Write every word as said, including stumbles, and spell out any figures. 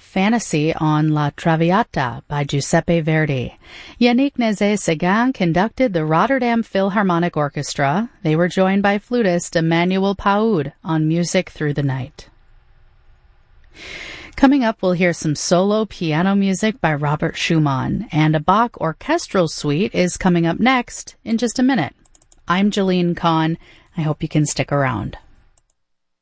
Fantasy on La Traviata by Giuseppe Verdi. Yannick Nézet-Séguin conducted the Rotterdam Philharmonic Orchestra. They were joined by flutist Emmanuel Paoud on Music Through the Night. Coming up, we'll hear some solo piano music by Robert Schumann, and a Bach orchestral suite is coming up next in just a minute. I'm Jeline Kahn. I hope you can stick around.